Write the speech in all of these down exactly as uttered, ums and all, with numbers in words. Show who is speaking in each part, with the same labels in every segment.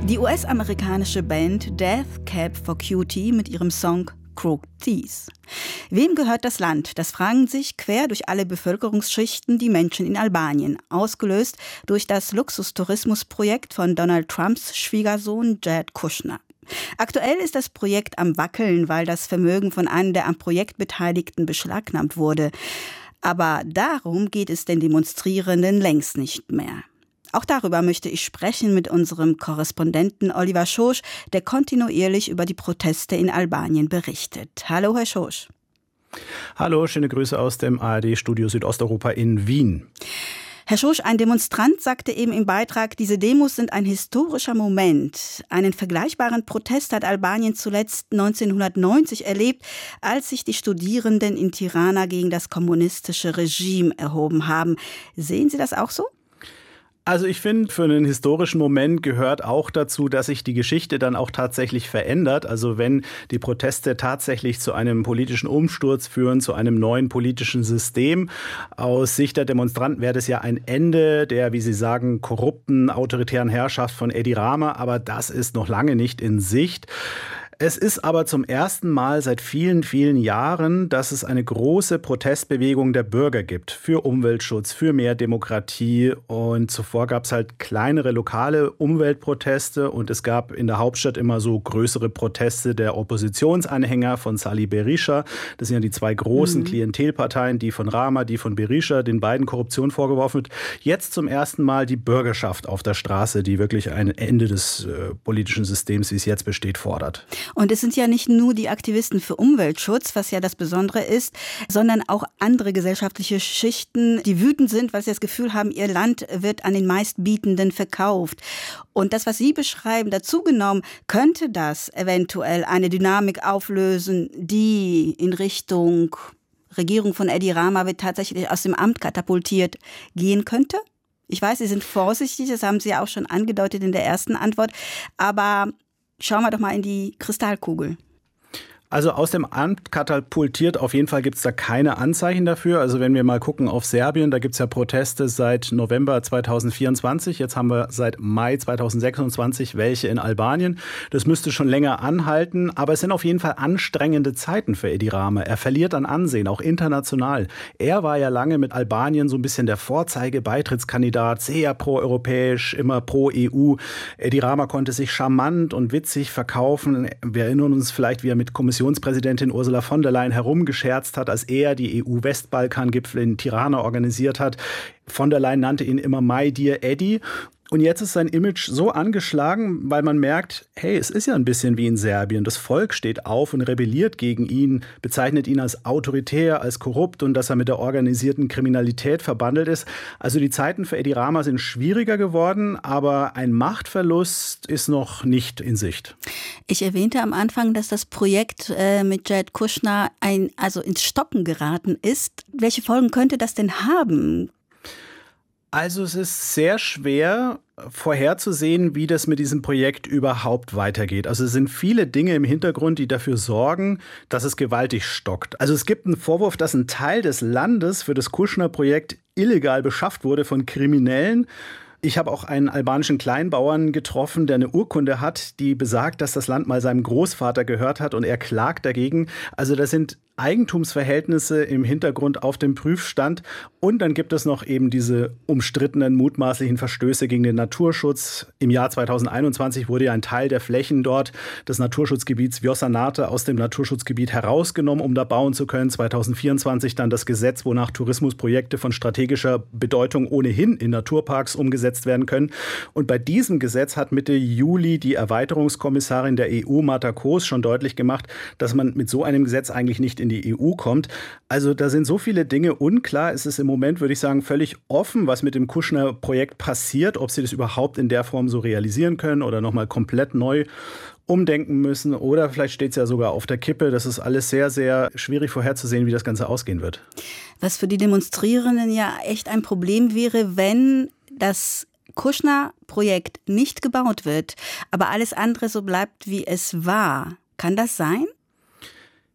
Speaker 1: Die U S-amerikanische Band Death Cab for Cutie mit ihrem Song Crooked Teeth. Wem gehört das Land? Das fragen sich quer durch alle Bevölkerungsschichten die Menschen in Albanien, ausgelöst durch das Luxustourismusprojekt von Donald Trumps Schwiegersohn Jared Kushner. Aktuell ist das Projekt am Wackeln, weil das Vermögen von einem der am Projekt Beteiligten beschlagnahmt wurde. Aber darum geht es den Demonstrierenden längst nicht mehr. Auch darüber möchte ich sprechen mit unserem Korrespondenten Oliver Schosch, der kontinuierlich über die Proteste in Albanien berichtet. Hallo, Herr Schosch.
Speaker 2: Hallo, schöne Grüße aus dem A R D-Studio Südosteuropa in Wien.
Speaker 1: Herr Schosch, ein Demonstrant sagte eben im Beitrag, diese Demos sind ein historischer Moment. Einen vergleichbaren Protest hat Albanien zuletzt neunzehnhundertneunzig erlebt, als sich die Studierenden in Tirana gegen das kommunistische Regime erhoben haben. Sehen Sie das auch so?
Speaker 2: Also ich finde, für einen historischen Moment gehört auch dazu, dass sich die Geschichte dann auch tatsächlich verändert. Also wenn die Proteste tatsächlich zu einem politischen Umsturz führen, zu einem neuen politischen System. Aus Sicht der Demonstranten wäre das ja ein Ende der, wie Sie sagen, korrupten, autoritären Herrschaft von Edi Rama. Aber das ist noch lange nicht in Sicht. Es ist aber zum ersten Mal seit vielen, vielen Jahren, dass es eine große Protestbewegung der Bürger gibt für Umweltschutz, für mehr Demokratie. Und zuvor gab es halt kleinere lokale Umweltproteste und es gab in der Hauptstadt immer so größere Proteste der Oppositionsanhänger von Sali Berisha. Das sind ja die zwei großen mhm. Klientelparteien, die von Rama, die von Berisha, den beiden Korruption vorgeworfen wird. Jetzt zum ersten Mal die Bürgerschaft auf der Straße, die wirklich ein Ende des äh, politischen Systems, wie es jetzt besteht, fordert.
Speaker 1: Und es sind ja nicht nur die Aktivisten für Umweltschutz, was ja das Besondere ist, sondern auch andere gesellschaftliche Schichten, die wütend sind, weil sie das Gefühl haben, ihr Land wird an den Meistbietenden verkauft. Und das, was Sie beschreiben, dazu genommen, könnte das eventuell eine Dynamik auflösen, die in Richtung Regierung von Edi Rama wird tatsächlich aus dem Amt katapultiert gehen könnte? Ich weiß, Sie sind vorsichtig, das haben Sie ja auch schon angedeutet in der ersten Antwort, aber schauen wir doch mal in die Kristallkugel.
Speaker 2: Also aus dem Amt katapultiert, auf jeden Fall gibt es da keine Anzeichen dafür. Also wenn wir mal gucken auf Serbien, da gibt es ja Proteste seit November zweitausendvierundzwanzig. Jetzt haben wir seit Mai zweitausendsechsundzwanzig welche in Albanien. Das müsste schon länger anhalten, aber es sind auf jeden Fall anstrengende Zeiten für Edi Rama. Er verliert an Ansehen, auch international. Er war ja lange mit Albanien so ein bisschen der Vorzeige-Beitrittskandidat, sehr proeuropäisch, immer pro-E U. Edi Rama konnte sich charmant und witzig verkaufen. Wir erinnern uns vielleicht, wie er mit Kommission Präsidentin Ursula von der Leyen herumgescherzt hat, als er die E U-Westbalkan-Gipfel in Tirana organisiert hat. Von der Leyen nannte ihn immer My Dear Eddie. Und jetzt ist sein Image so angeschlagen, weil man merkt, hey, es ist ja ein bisschen wie in Serbien. Das Volk steht auf und rebelliert gegen ihn, bezeichnet ihn als autoritär, als korrupt und dass er mit der organisierten Kriminalität verbandelt ist. Also die Zeiten für Edi Rama sind schwieriger geworden, aber ein Machtverlust ist noch nicht in Sicht.
Speaker 1: Ich erwähnte am Anfang, dass das Projekt äh, mit Jared Kushner ein, also ins Stocken geraten ist. Welche Folgen könnte das denn haben?
Speaker 2: Also es ist sehr schwer vorherzusehen, wie das mit diesem Projekt überhaupt weitergeht. Also es sind viele Dinge im Hintergrund, die dafür sorgen, dass es gewaltig stockt. Also es gibt einen Vorwurf, dass ein Teil des Landes für das Kushner-Projekt illegal beschafft wurde von Kriminellen. Ich habe auch einen albanischen Kleinbauern getroffen, der eine Urkunde hat, die besagt, dass das Land mal seinem Großvater gehört hat und er klagt dagegen. Also das sind Eigentumsverhältnisse im Hintergrund auf dem Prüfstand. Und dann gibt es noch eben diese umstrittenen mutmaßlichen Verstöße gegen den Naturschutz. Im Jahr zweitausendeinundzwanzig wurde ja ein Teil der Flächen dort des Naturschutzgebiets Vjosa-Nate aus dem Naturschutzgebiet herausgenommen, um da bauen zu können. zweitausendvierundzwanzig dann das Gesetz, wonach Tourismusprojekte von strategischer Bedeutung ohnehin in Naturparks umgesetzt werden können. Und bei diesem Gesetz hat Mitte Juli die Erweiterungskommissarin der E U, Marta Koos, schon deutlich gemacht, dass man mit so einem Gesetz eigentlich nicht in die E U kommt. Also da sind so viele Dinge unklar. Es ist im Moment, würde ich sagen, völlig offen, was mit dem Kushner-Projekt passiert, ob sie das überhaupt in der Form so realisieren können oder nochmal komplett neu umdenken müssen. Oder vielleicht steht es ja sogar auf der Kippe. Das ist alles sehr, sehr schwierig vorherzusehen, wie das Ganze ausgehen wird.
Speaker 1: Was für die Demonstrierenden ja echt ein Problem wäre, wenn das Kushner-Projekt nicht gebaut wird, aber alles andere so bleibt, wie es war. Kann das sein?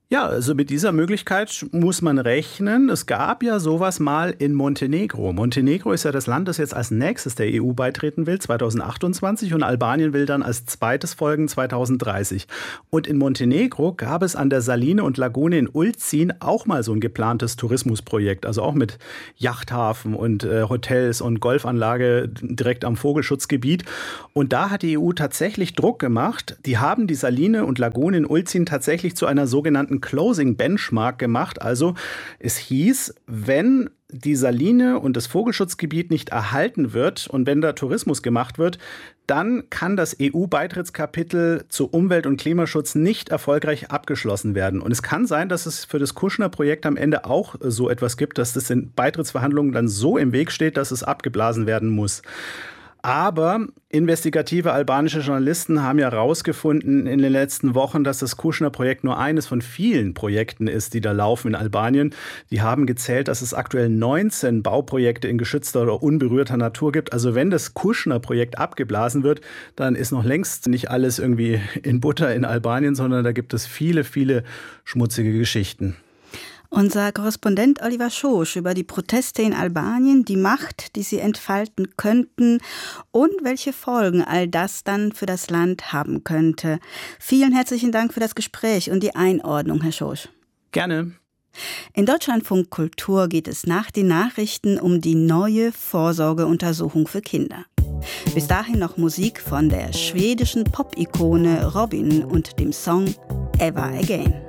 Speaker 2: Ja, also mit dieser Möglichkeit muss man rechnen. Es gab ja sowas mal in Montenegro. Montenegro ist ja das Land, das jetzt als nächstes der E U beitreten will, zweitausendachtundzwanzig, und Albanien will dann als zweites folgen, zweitausenddreißig. Und in Montenegro gab es an der Saline und Lagune in Ulcin auch mal so ein geplantes Tourismusprojekt, also auch mit Yachthafen und äh, Hotels und Golfanlage direkt am Vogelschutzgebiet. Und da hat die E U tatsächlich Druck gemacht. Die haben die Saline und Lagune in Ulcin tatsächlich zu einer sogenannten Closing Benchmark gemacht. Also es hieß, wenn die Saline und das Vogelschutzgebiet nicht erhalten wird und wenn da Tourismus gemacht wird, dann kann das E U-Beitrittskapitel zu Umwelt- und Klimaschutz nicht erfolgreich abgeschlossen werden. Und es kann sein, dass es für das Kushner-Projekt am Ende auch so etwas gibt, dass das in Beitrittsverhandlungen dann so im Weg steht, dass es abgeblasen werden muss. Aber investigative albanische Journalisten haben ja herausgefunden in den letzten Wochen, dass das Kushner-Projekt nur eines von vielen Projekten ist, die da laufen in Albanien. Die haben gezählt, dass es aktuell neunzehn Bauprojekte in geschützter oder unberührter Natur gibt. Also wenn das Kushner-Projekt abgeblasen wird, dann ist noch längst nicht alles irgendwie in Butter in Albanien, sondern da gibt es viele, viele schmutzige Geschichten.
Speaker 1: Unser Korrespondent Oliver Schosch über die Proteste in Albanien, die Macht, die sie entfalten könnten und welche Folgen all das dann für das Land haben könnte. Vielen herzlichen Dank für das Gespräch und die Einordnung, Herr Schosch.
Speaker 2: Gerne.
Speaker 1: In Deutschlandfunk Kultur geht es nach den Nachrichten um die neue Vorsorgeuntersuchung für Kinder. Bis dahin noch Musik von der schwedischen Pop-Ikone Robyn und dem Song Ever Again.